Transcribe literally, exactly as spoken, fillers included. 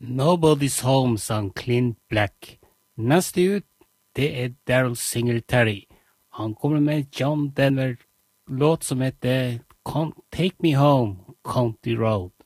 Nobody's Home, sang Clint Black. Neste ut, det er Daryl Singletary. Han kommer med John Denver-låt som heter Take Me Home, County Road.